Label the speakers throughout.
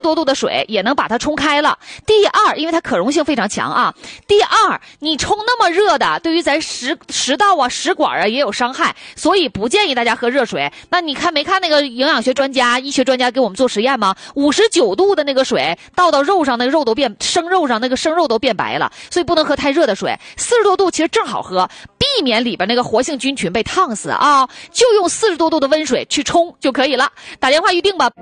Speaker 1: 多度的水也能把它冲开了。第二，因为它可溶性非常强啊。第二，你冲那么热的，对于咱食道啊、食管啊也有伤害，所以不建议大家喝热水。那你看没看那个营养学专家、医学专家给我们做实验吗？59度的那个水倒到肉上，那个肉都变生肉上那个生肉都变白了，所以不能喝太热的水。40多度其实正好喝，避免里边那个活性菌群被烫死啊，就用40多度的温水去冲就可以了。打电话预定吧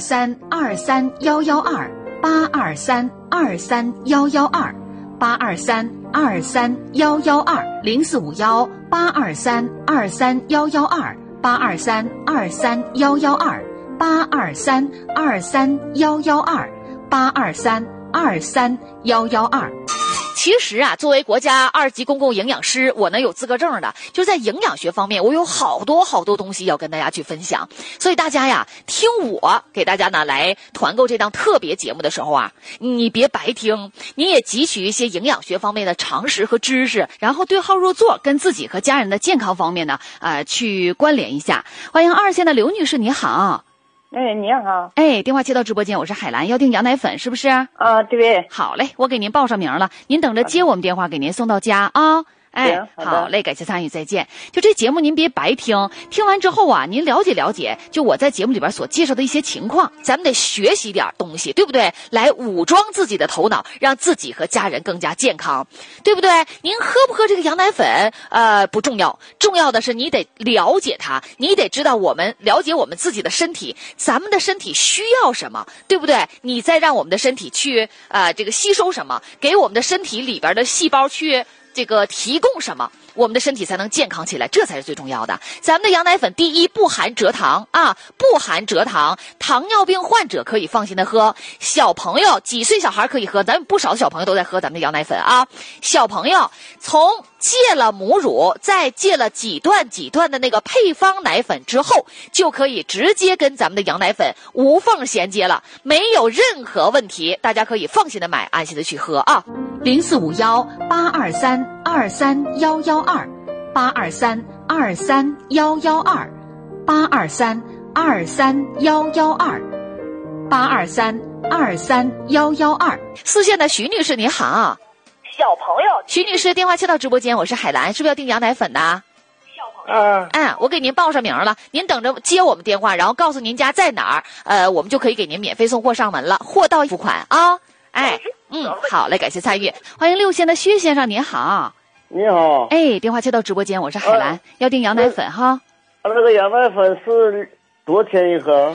Speaker 1: ，8232311282311282323112823231112，823231112，823231112，823231112。其实啊，作为国家2级公共营养师，我能有资格证的，就在营养学方面，我有好多东西要跟大家去分享。所以大家呀，听我给大家呢来团购这档特别节目的时候啊，你别白听，你也汲取一些营养学方面的常识和知识，然后对号入座，跟自己和家人的健康方面呢，去关联一下。欢迎2线的刘女士，你好。
Speaker 2: 哎，你好。
Speaker 1: 哎，电话接到直播间，我是海兰，要订羊奶粉是不是？
Speaker 2: 啊，对。
Speaker 1: 好嘞，我给您报上名了，您等着接我们电话，给您送到家啊。哎，好嘞，感谢参与，再见。就这节目您别白听，听完之后啊，您了解了解，就我在节目里边所介绍的一些情况，咱们得学习点东西，对不对？来武装自己的头脑，让自己和家人更加健康，对不对？您喝不喝这个羊奶粉不重要，重要的是你得了解它，你得知道了解我们自己的身体，咱们的身体需要什么，对不对？你再让我们的身体去这个吸收什么，给我们的身体里边的细胞去这个提供什么，我们的身体才能健康起来，这才是最重要的。咱们的羊奶粉，第一不含蔗糖啊，不含蔗糖，糖尿病患者可以放心的喝，小朋友几岁小孩可以喝，咱们不少的小朋友都在喝咱们的羊奶粉啊。小朋友从戒了母乳，再戒了几段的那个配方奶粉之后，就可以直接跟咱们的羊奶粉无缝衔接了，没有任何问题，大家可以放心的买，安心的去喝啊。823231112，823231112，823231112，823231112。4线的徐女士你好。
Speaker 2: 小朋友，
Speaker 1: 徐女士，电话接到直播间，我是海兰，是不是要订羊奶粉呢？
Speaker 2: 小朋友，
Speaker 1: 我给您报上名了，您等着接我们电话，然后告诉您家在哪儿，我们就可以给您免费送货上门了，货到付款啊。好嘞，感谢参与。欢迎6线的薛先生，您好。
Speaker 3: 你好。
Speaker 1: 哎，电话接到直播间，我是海兰，要订羊奶粉哈。
Speaker 3: 那个羊奶粉是多少钱一盒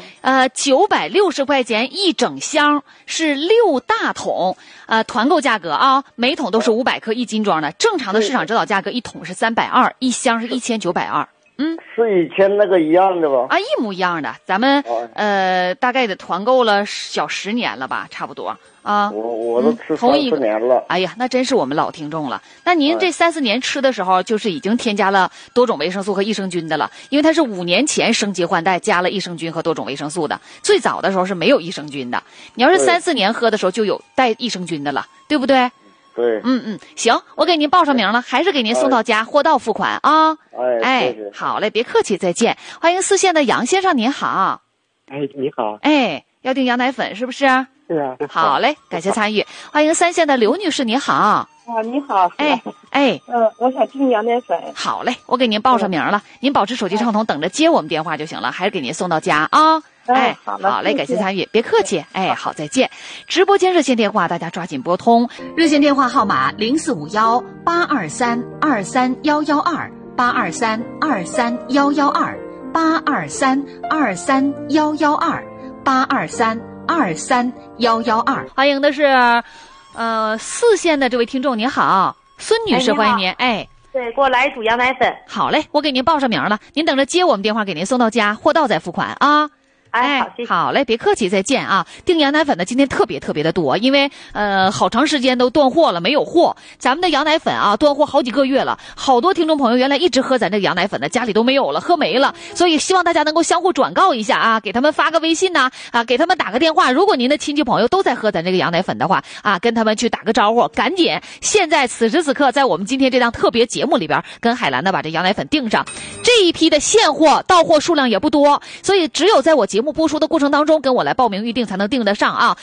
Speaker 1: ？960块钱一整箱，是6大桶，团购价格啊，每桶都是500克1斤装的，正常的市场指导价格一桶是320，一箱是1920。
Speaker 3: 是以前那个一样的吧？
Speaker 1: 一模一样的。咱们大概得团购了小10年了吧，差不多啊。
Speaker 3: 我都吃3-4年了。
Speaker 1: 哎呀，那真是我们老听众了。那您这3-4年吃的时候，就是已经添加了多种维生素和益生菌的了，因为它是5年前升级换代加了益生菌和多种维生素的。最早的时候是没有益生菌的，你要是3-4年喝的时候就有带益生菌的了，对不对？
Speaker 3: 对。
Speaker 1: 行，我给您报上名了，还是给您送到家，货到付款啊。
Speaker 3: 谢谢。
Speaker 1: 好嘞，别客气，再见。欢迎4线的杨先生，您好。
Speaker 4: 哎，你好。
Speaker 1: 哎，要订羊奶粉是不是？
Speaker 4: 是啊。
Speaker 1: 好嘞，感谢参与。欢迎3线的刘女士，你好。
Speaker 2: 你好。我想订羊奶粉。
Speaker 1: 好嘞，我给您报上名了，您保持手机畅通，等着接我们电话就行了，还是给您送到家啊。好嘞，感谢参与，别客气。好，再见。直播间热线电话大家抓紧拨通，热线电话号码0451-823-23112823-231112，823-231112，823-231112。欢迎的是4线的这位听众，您好，孙女士，欢迎您。
Speaker 2: 对，给我来一组羊奶粉。
Speaker 1: 好嘞，我给您报上名了，您等着接我们电话，给您送到家，货到再付款啊。好嘞，别客气，再见啊！订羊奶粉的今天特别的多，因为好长时间都断货了，没有货。咱们的羊奶粉啊，断货好几个月了，好多听众朋友原来一直喝咱这个羊奶粉的，家里都没有了，喝没了，所以希望大家能够相互转告一下啊，给他们发个微信呐，给他们打个电话。如果您的亲戚朋友都在喝咱这个羊奶粉的话跟他们去打个招呼，赶紧现在此时此刻在我们今天这档特别节目里边，跟海兰呢把这羊奶粉订上。这一批的现货到货数量也不多，所以只有在我节目目播出的过程当中跟我来报名预定才能订得上啊。